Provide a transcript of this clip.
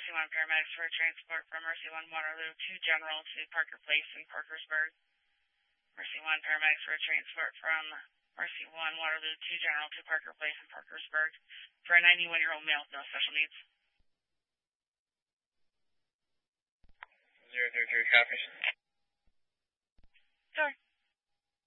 Mercy One paramedics for transport from Mercy One Waterloo to General to Parker Place in Parkersburg. Mercy One paramedics for transport from Mercy One Waterloo to General to Parker Place in Parkersburg for a 91-year-old male with no special needs. 033 copies.